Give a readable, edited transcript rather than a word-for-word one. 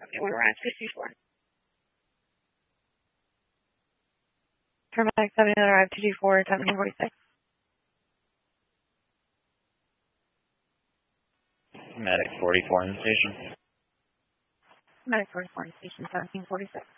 Okay, we're around 64. Paramedic 7 arrived 224, 1746. Medic 44 in the station. Medic 44 in station 1746.